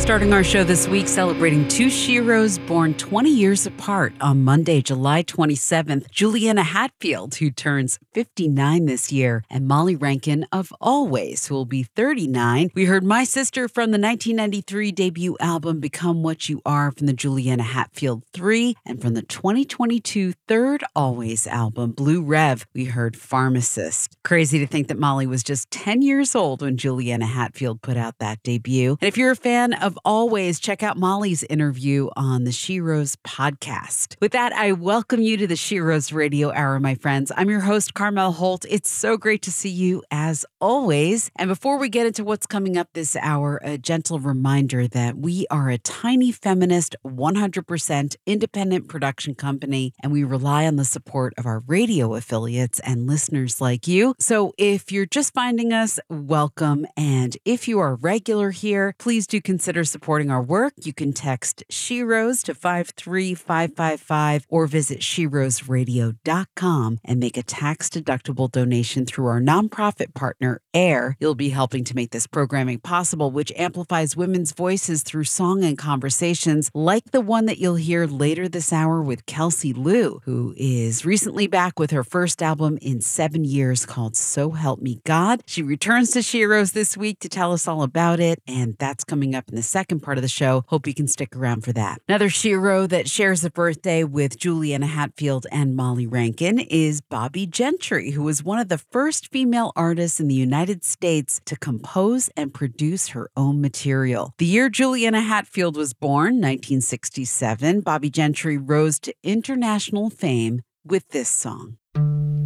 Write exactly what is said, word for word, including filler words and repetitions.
Starting our show this week, celebrating two sheroes born twenty years apart on Monday, July twenty-seventh, Juliana Hatfield, who turns fifty-nine this year, and Molly Rankin of Always, who will be thirty-nine. We heard My Sister from the nineteen ninety-three debut album Become What You Are from the Juliana Hatfield three, and from the twenty twenty-two third Always album, Blue Rev, we heard Pharmacist. Crazy to think that Molly was just ten years old when Juliana Hatfield put out that debut. And if you're a fan of Always, check out Molly's interview on the Sheroes podcast. With that, I welcome you to the Sheroes Radio Hour, my friends. I'm your host, Carmel Holt. It's so great to see you as always. And before we get into what's coming up this hour, a gentle reminder that we are a tiny feminist, one hundred percent independent production company, and we rely on the support of our radio affiliates and listeners like you. So if you're just finding us, welcome. And if you are a regular here, please do consider supporting our work. You can text Sheroes to five three five five five or visit sheroes radio dot com and make a tax-deductible donation through our nonprofit partner, AIR. You'll be helping to make this programming possible, which amplifies women's voices through song and conversations like the one that you'll hear later this hour with Kelsey Liu, who is recently back with her first album in seven years called So Help Me God. She returns to Sheroes this week to tell us all about it, and that's coming up in the second part of the show. Hope you can stick around for that. Another Shero that shares a birthday with Juliana Hatfield and Molly Rankin is Bobbie Gentry, who was one of the first female artists in the United States to compose and produce her own material. The year Juliana Hatfield was born, nineteen sixty-seven, Bobbie Gentry rose to international fame with this song.